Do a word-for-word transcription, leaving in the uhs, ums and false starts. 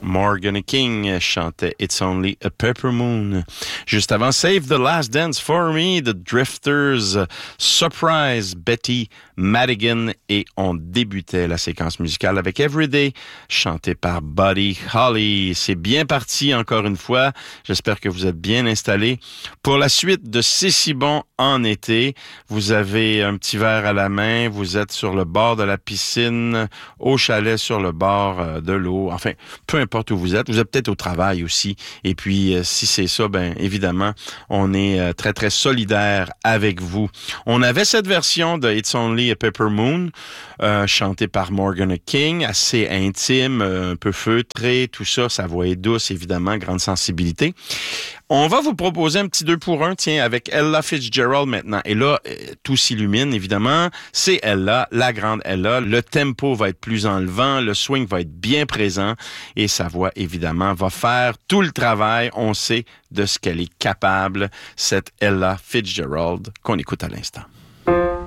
Morgan King chantait It's Only a Pepper Moon. Juste avant, Save the Last Dance for Me, The Drifters, Surprise, Betty Madigan, et on débutait la séquence musicale avec Everyday, chanté par Buddy Holly. C'est bien parti encore une fois. J'espère que vous êtes bien installés. Pour la suite de C'est si bon en été, vous avez un petit verre à la main, vous êtes sur le bord de la piscine, au chalet sur le bord de l'eau, enfin, peu importe où vous êtes. Vous êtes peut-être au travail aussi. Et puis, euh, si c'est ça, ben évidemment, on est euh, très, très solidaire avec vous. On avait cette version de It's Only a Pepper Moon, euh, chantée par Morgan King, assez intime, euh, un peu feutré, tout ça. Sa voix est douce, évidemment, grande sensibilité. On va vous proposer un petit deux pour un, tiens, avec Ella Fitzgerald maintenant. Et là, euh, tout s'illumine, évidemment. C'est Ella, la grande Ella. Le tempo va être plus enlevant, le swing va être bien présent et sa voix, évidemment, va faire tout le travail. On sait de ce qu'elle est capable, cette Ella Fitzgerald qu'on écoute à l'instant.